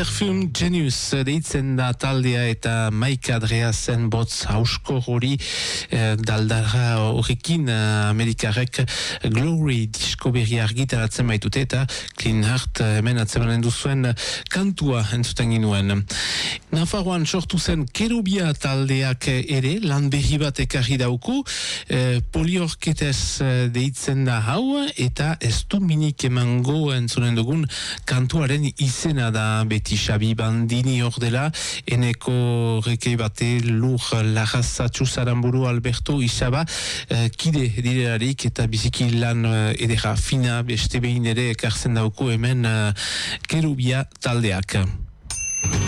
Perfume Genius deitzen da taldea eta Mike Andreasen botz hausko hori daldara horrekin Amerikarek Glory disko berri argitaratzen baitute eta Clean Heart hemen atzemanen duzuen kantua entzuten ginuen. Nafarroan sortu zen Kerubia taldeak ere lan berri bat ekarri dauku, poliorketez deitzen da hau eta ez du minik emango entzunen dugun kantuaren izena da beti Xabi Bandini hor dela, eneko rekei bate lur larrazatxu zaramburu Alberto Isaba kide direlarik eta biziki lan edera fina beste behin ere ekartzen dauku hemen Kerubia taldeak.